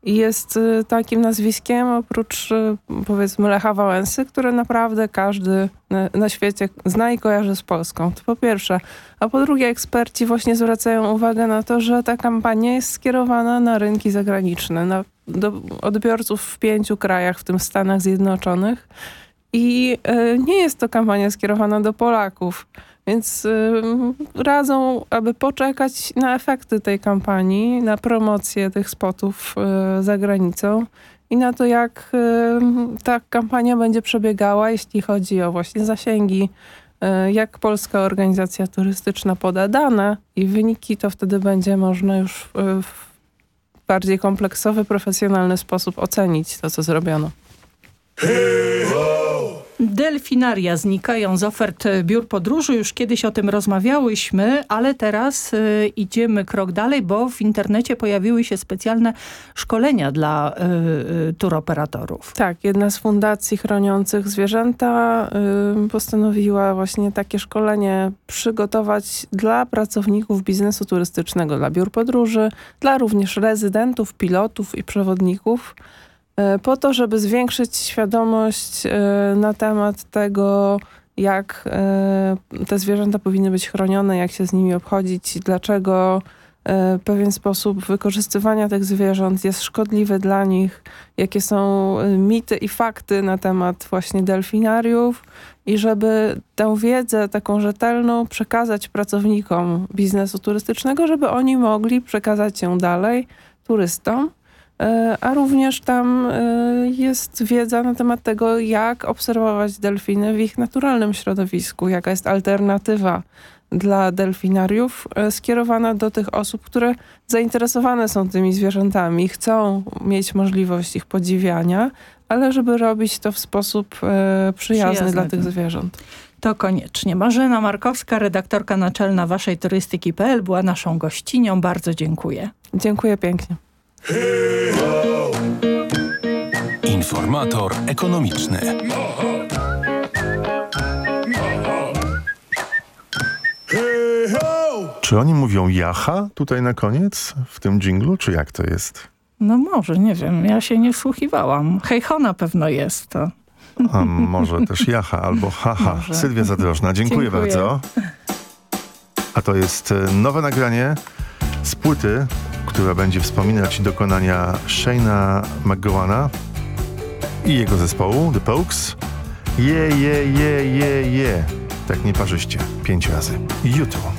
i jest takim nazwiskiem oprócz powiedzmy Lecha Wałęsy, które naprawdę każdy na świecie zna i kojarzy z Polską. To po pierwsze. A po drugie eksperci właśnie zwracają uwagę na to, że ta kampania jest skierowana na rynki zagraniczne, do odbiorców w 5 krajach, w tym Stanach Zjednoczonych. I nie jest to kampania skierowana do Polaków. Więc radzą, aby poczekać na efekty tej kampanii, na promocję tych spotów za granicą i na to, jak ta kampania będzie przebiegała, jeśli chodzi o właśnie zasięgi, jak Polska Organizacja Turystyczna poda dane i wyniki, to wtedy będzie można już w bardziej kompleksowy, profesjonalny sposób ocenić to, co zrobiono. Delfinaria znikają z ofert biur podróży. Już kiedyś o tym rozmawiałyśmy, ale teraz idziemy krok dalej, bo w internecie pojawiły się specjalne szkolenia dla turoperatorów. Tak, jedna z fundacji chroniących zwierzęta postanowiła właśnie takie szkolenie przygotować dla pracowników biznesu turystycznego, dla biur podróży, dla również rezydentów, pilotów i przewodników, po to, żeby zwiększyć świadomość na temat tego, jak te zwierzęta powinny być chronione, jak się z nimi obchodzić, dlaczego pewien sposób wykorzystywania tych zwierząt jest szkodliwy dla nich, jakie są mity i fakty na temat właśnie delfinariów i żeby tę wiedzę taką rzetelną przekazać pracownikom biznesu turystycznego, żeby oni mogli przekazać ją dalej turystom. A również tam jest wiedza na temat tego, jak obserwować delfiny w ich naturalnym środowisku, jaka jest alternatywa dla delfinariów skierowana do tych osób, które zainteresowane są tymi zwierzętami, chcą mieć możliwość ich podziwiania, ale żeby robić to w sposób przyjazny dla tych zwierząt. To koniecznie. Marzena Markowska, redaktorka naczelna Waszej Turystyki.pl była naszą gościnią. Bardzo dziękuję. Dziękuję pięknie. Informator ekonomiczny. Czy oni mówią jacha tutaj na koniec w tym dżinglu, czy jak to jest? No może, nie wiem. Ja się nie wsłuchiwałam. Hejho na pewno jest to. A może też jacha albo haha. Może. Sylwia Zadrożna, dziękuję bardzo. A to jest nowe nagranie z płyty, która będzie wspominać dokonania Shane'a McGowana i jego zespołu, The Pokes. Je. Tak nieparzyście. 5 razy. YouTube.